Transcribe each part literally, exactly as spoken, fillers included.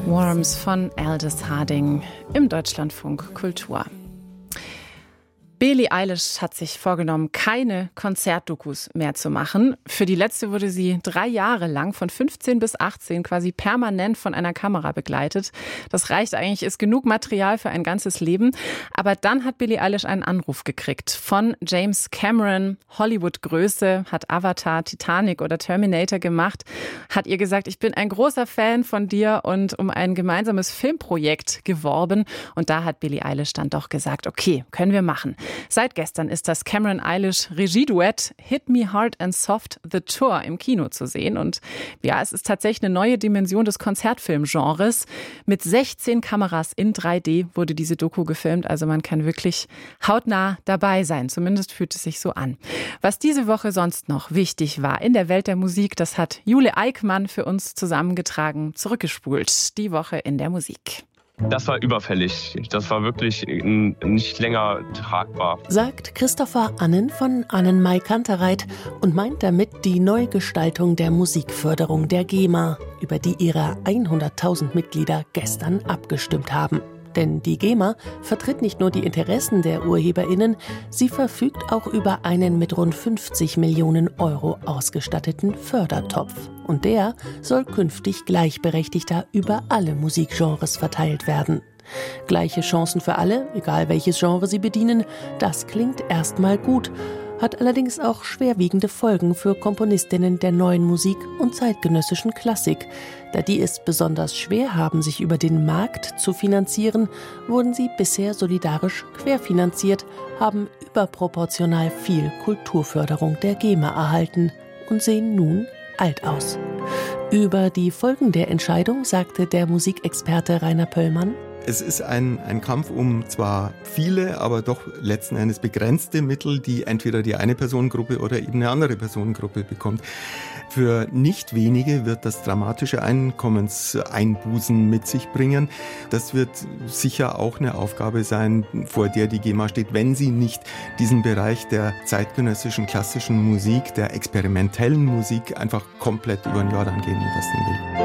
Worms von Aldous Harding im Deutschlandfunk Kultur. Billie Eilish hat sich vorgenommen, keine Konzertdokus mehr zu machen. Für die letzte wurde sie drei Jahre lang von fünfzehn bis achtzehn quasi permanent von einer Kamera begleitet. Das reicht eigentlich, ist genug Material für ein ganzes Leben. Aber dann hat Billie Eilish einen Anruf gekriegt von James Cameron, Hollywood-Größe, hat Avatar, Titanic oder Terminator gemacht, hat ihr gesagt, ich bin ein großer Fan von dir und um ein gemeinsames Filmprojekt geworben. Und da hat Billie Eilish dann doch gesagt, okay, können wir machen. Seit gestern ist das Cameron-Eilish-Regieduett Hit Me Hard and Soft The Tour im Kino zu sehen. Und ja, es ist tatsächlich eine neue Dimension des Konzertfilmgenres. Mit sechzehn Kameras in drei D wurde diese Doku gefilmt. Also man kann wirklich hautnah dabei sein. Zumindest fühlt es sich so an. Was diese Woche sonst noch wichtig war in der Welt der Musik, das hat Jule Eickmann für uns zusammengetragen, zurückgespult. Die Woche in der Musik. Das war überfällig. Das war wirklich nicht länger tragbar. Sagt Christopher Annen von Annen-Mai Kantereit und meint damit die Neugestaltung der Musikförderung der GEMA, über die ihre hunderttausend Mitglieder gestern abgestimmt haben. Denn die GEMA vertritt nicht nur die Interessen der UrheberInnen, sie verfügt auch über einen mit rund fünfzig Millionen Euro ausgestatteten Fördertopf. Und der soll künftig gleichberechtigter über alle Musikgenres verteilt werden. Gleiche Chancen für alle, egal welches Genre sie bedienen, das klingt erstmal gut, hat allerdings auch schwerwiegende Folgen für Komponistinnen der neuen Musik und zeitgenössischen Klassik. Da die es besonders schwer haben, sich über den Markt zu finanzieren, wurden sie bisher solidarisch querfinanziert, haben überproportional viel Kulturförderung der GEMA erhalten und sehen nun alt aus. Über die Folgen der Entscheidung sagte der Musikexperte Rainer Pöllmann: Es ist ein, ein Kampf um zwar viele, aber doch letzten Endes begrenzte Mittel, die entweder die eine Personengruppe oder eben eine andere Personengruppe bekommt. Für nicht wenige wird das dramatische Einkommenseinbußen mit sich bringen. Das wird sicher auch eine Aufgabe sein, vor der die GEMA steht, wenn sie nicht diesen Bereich der zeitgenössischen klassischen Musik, der experimentellen Musik einfach komplett über den Jordan gehen lassen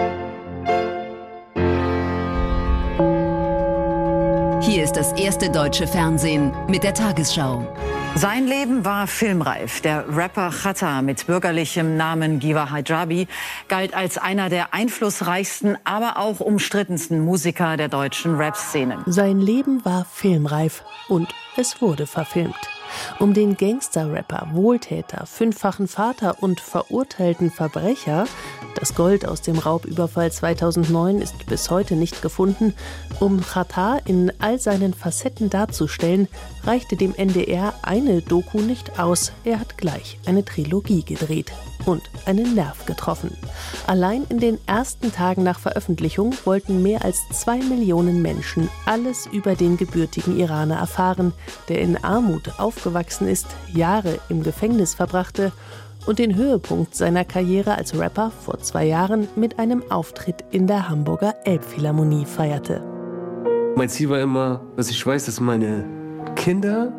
will. Hier ist das erste deutsche Fernsehen mit der Tagesschau. Sein Leben war filmreif. Der Rapper Xatar mit bürgerlichem Namen Giwa Hijabi galt als einer der einflussreichsten, aber auch umstrittensten Musiker der deutschen Rap-Szene. Sein Leben war filmreif und es wurde verfilmt. Um den Gangster-Rapper, Wohltäter, fünffachen Vater und verurteilten Verbrecher, das Gold aus dem Raubüberfall zweitausendneun ist bis heute nicht gefunden, um Xatar in all seinen Facetten darzustellen, reichte dem N D R eine Doku nicht aus. Er hat gleich eine Trilogie gedreht und einen Nerv getroffen. Allein in den ersten Tagen nach Veröffentlichung wollten mehr als zwei Millionen Menschen alles über den gebürtigen Iraner erfahren, der in Armut aufgewachsen ist, Jahre im Gefängnis verbrachte und den Höhepunkt seiner Karriere als Rapper vor zwei Jahren mit einem Auftritt in der Hamburger Elbphilharmonie feierte. Mein Ziel war immer, dass ich weiß, dass meine Kinder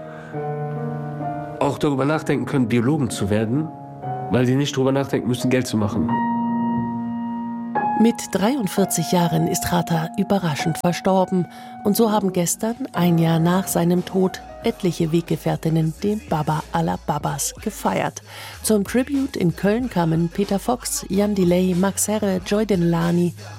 auch darüber nachdenken können, Biologen zu werden, weil die nicht darüber nachdenken müssen, Geld zu machen. Mit dreiundvierzig Jahren ist Xatar überraschend verstorben. Und so haben gestern, ein Jahr nach seinem Tod, etliche Weggefährtinnen den Baba aller Babas gefeiert. Zum Tribute in Köln kamen Peter Fox, Jan Delay, Max Herre, Joy Denelani